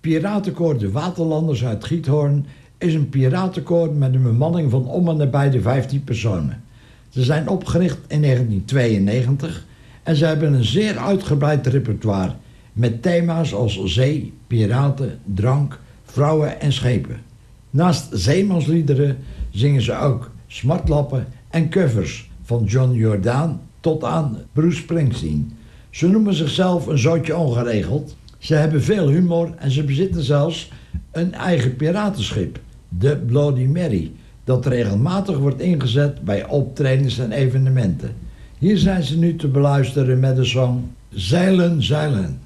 Piratenkoor De Waterlanders uit Giethoorn is een piratenkoor met een bemanning van om en nabij de 15 personen. Ze zijn opgericht in 1992 en ze hebben een zeer uitgebreid repertoire met thema's als zee, piraten, drank, vrouwen en schepen. Naast zeemansliederen zingen ze ook smartlappen en covers van John Jordaan tot aan Bruce Springsteen. Ze noemen zichzelf een zootje ongeregeld. Ze hebben veel humor en ze bezitten zelfs een eigen piratenschip, de Bloody Mary, dat regelmatig wordt ingezet bij optredens en evenementen. Hier zijn ze nu te beluisteren met de song Zeilen, Zeilen.